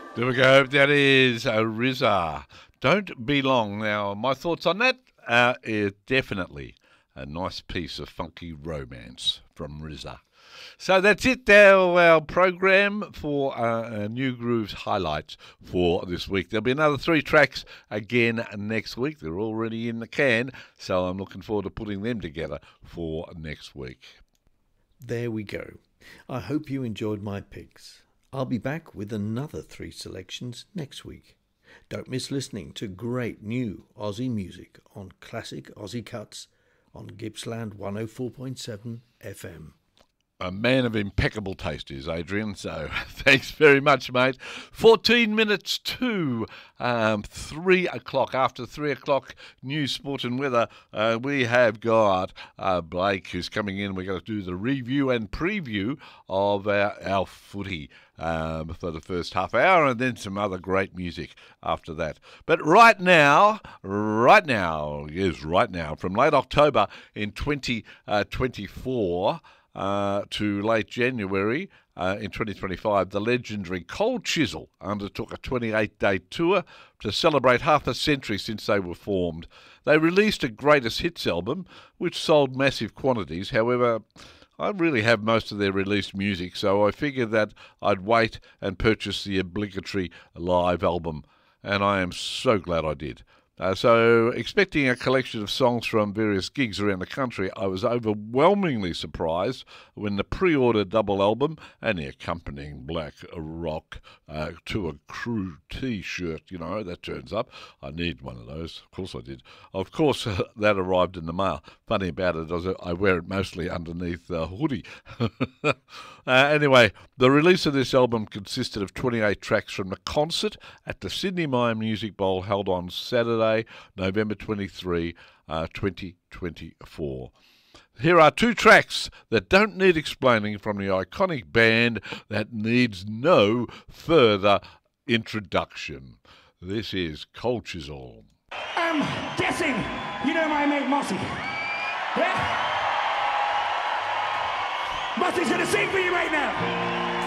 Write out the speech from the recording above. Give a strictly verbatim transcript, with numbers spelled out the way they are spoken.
There we go. That is uh, R Z A. Don't be long. Now, my thoughts on that uh, is definitely a nice piece of funky romance from R Z A. So that's it, our, our program for uh, New Grooves highlights for this week. There'll be another three tracks again next week. They're already in the can, so I'm looking forward to putting them together for next week. There we go. I hope you enjoyed my picks. I'll be back with another three selections next week. Don't miss listening to great new Aussie music on Classic Aussie Cuts on Gippsland one oh four point seven F M. A man of impeccable taste is Adrian, so thanks very much, mate. fourteen minutes to um, three o'clock. After three o'clock, news, sport and weather, uh, we have got uh, Blake who's coming in. We're going to do the review and preview of our, our footy um, for the first half hour, and then some other great music after that. But right now, right now, yes, right now, from late October in twenty twenty-four... Uh, to late January uh, in twenty twenty-five, the legendary Cold Chisel undertook a twenty-eight day tour to celebrate half a century since they were formed. They released a greatest hits album, which sold massive quantities. However, I really have most of their released music, so I figured that I'd wait and purchase the obligatory live album, and I am so glad I did. Uh, so, expecting a collection of songs from various gigs around the country, I was overwhelmingly surprised when the pre-order double album and the accompanying black rock uh, to a crew T-shirt, you know, that turns up. I need one of those. Of course I did. Of course, uh, that arrived in the mail. Funny about it is I wear it mostly underneath a hoodie. uh, anyway, the release of this album consisted of twenty-eight tracks from the concert at the Sydney Mime Music Bowl held on Saturday, November twenty-third, uh, twenty twenty-four. Here are two tracks that don't need explaining from the iconic band that needs no further introduction. This is Cold Chisel. I'm guessing you know my mate Mossy. Yeah? Mossy's gonna sing for you right now.